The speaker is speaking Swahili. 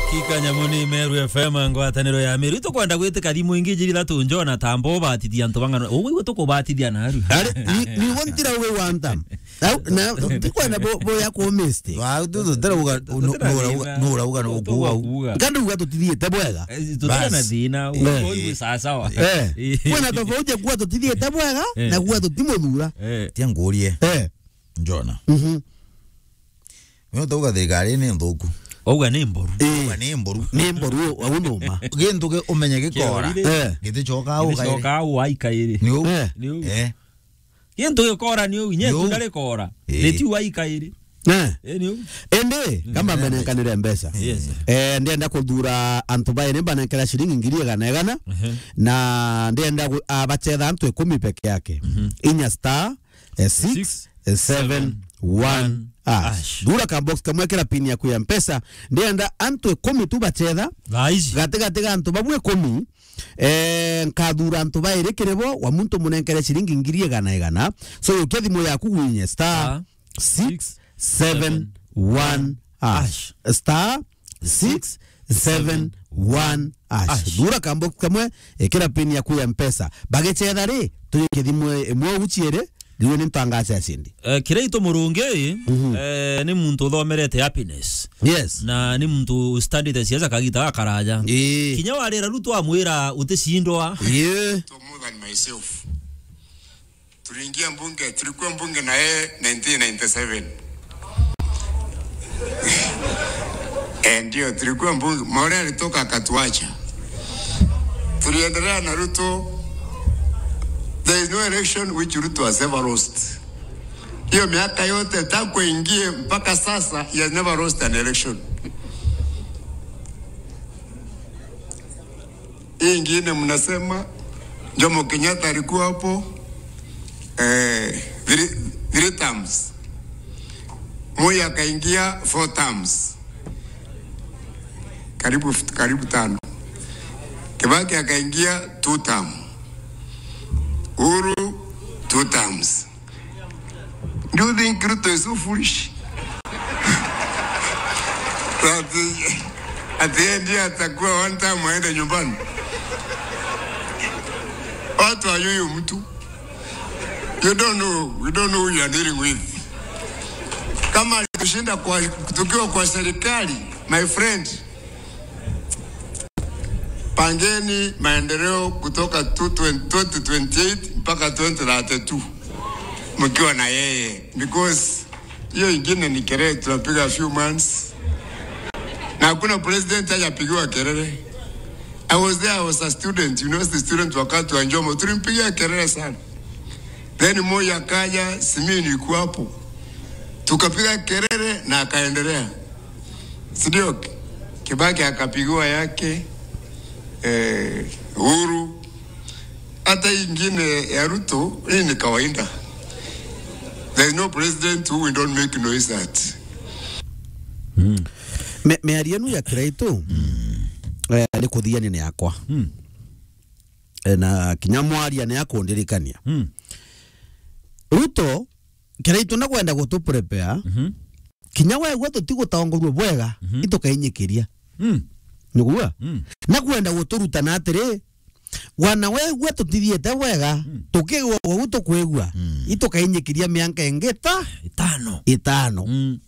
Kikanya muni Meru FM ngwataniro ya Meru tukwenda gwitika thimu ingi njiri thatu njona tambo batithia antu bangana uwe tukubatithia na aru ni wontira we wanta na tikwenda bo ya ko miste wa tu tarabuga no no kuwa kandu gato tithiete bwega tutana thina uwe sawa kwena tofauti kwa tithiete bwega na kwa timothura tia ngurie njona tuga thigari ni nthuku Oga ni mboru. Ni mboru. Ni mboru awunoma. Gintu ge umenye gikora. Gitichoka u kaire. Gitichoka u aikaire. Ni u. Gintu gikora ni u nye tugare kora. Leti u aikaire. Ni u. Ende kama menenkanire mbesa. Ndienda kuthura antu baine banenkera shilingi ngiri gana na ndienda abachetha antu 10 peke yake. Inya star 671 dura ka box kamwekera pini ya kuya mpesa ndienda antu 10 tu bachetha gati antu babwe 10 nkadura antu bairekerebo wa muntu munenkere shilingi ngiri gana so yokethimo yaku gwinye star 671 star 671 dura ka box kamwe ekera pini ya kuya mpesa bagechetha ri tuyekethimo emwe uchiere diwe ntangaza asindi kireito murunge ni muntu thomerete happiness na ni muntu studied siasa kagita akaraja kinya warira rutu amwira utishindwa to more than myself tuliingia mbunge tulikuwa mbunge na yeye 1997 ndio tulikuwa mbunge Maureen alitoka akatuacha tuliendelea na Ruto. There is no election which Ruto has ever lost. Hiyo miaka yote tangu ingie mpaka sasa he has never lost an election. Hii ingine mnasema Jomo Kenyatta alikuwa hapo 3 terms. Moi akaingia 4 terms. Karibu 5. Kibaki akaingia 2 terms. Uhuru 2 terms. Do you think Ruto is so foolish? That at the end atakuwa 1 term aende nyumbani. Watu ayuyu mtu. You don't know who you are dealing with. Kama kushinda kwa tukiwa kwa serikali, my friend. Pangeni maendeleo kutoka 2028 mpaka 2032 mkiwa na yeye because hiyo ingine ni kelele tunapiga few months na hakuna president hajapigiwa kelele. I was a student, university student wakati wa Njomo tulimpigia kelele sana. Then Moi akaja, Simi nilikuwa hapo. Tukapiga kelele na akaendelea. Sidio? Kibaki akapigiwa yake Uhuru. Hata ingine ya Ruto hii ni kawaida. There is no president who will don't make noise at. Me arienu ya Kiraito ni kuthiani ni yakwa na kinyamwaria ni yako ndirikania Ruto Kiraito na kwenda gutuprepare kinyawe gwetu tigutongorwe bwega itukainyikiria niguwa na kwenda guturuta na atiri wana wewe tutithiete wega tukigwa gutukwigwa itukainyikiria mianka engeta 5